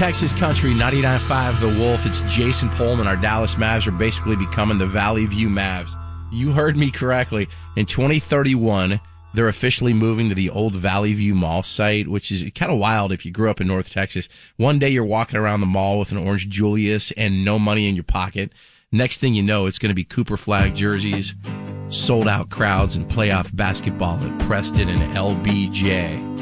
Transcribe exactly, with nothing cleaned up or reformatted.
Texas country, ninety-nine point five The Wolf. It's Jason Pullman. Our Dallas Mavs are basically becoming the Valley View Mavs. You heard me correctly. In twenty thirty-one, they're officially moving to the old Valley View Mall site, which is kind of wild if you grew up in North Texas. One day you're walking around the mall with an orange Julius and no money in your pocket. Next thing you know, it's going to be Cooper flag jerseys, sold-out crowds, and playoff basketball at Preston and L B J.